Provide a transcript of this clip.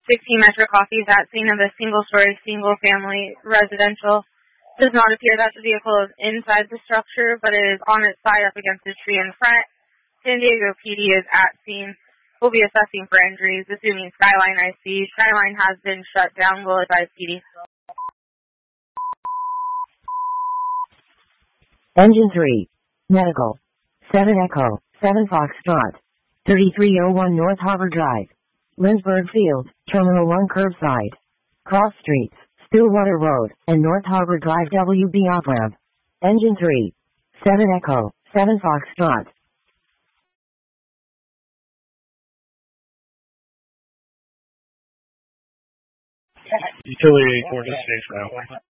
16 Metro Coffee is at scene of a single-story, single-family residential. It does not appear that the vehicle is inside the structure, but it is on its side up against the tree in front. San Diego PD is at scene. We'll be assessing for injuries, assuming Skyline IC. Skyline has been shut down. We'll advise PD. Engine 3. Medical. 7 Echo. 7 Foxtrot. 3301 North Harbor Drive. Lindsberg Field, Terminal 1 curbside. Cross Streets, Stillwater Road, and North Harbor Drive WB off-ramp. Engine 3. 7 Echo. 7 Foxtrot. Utility 8 4 to stage now.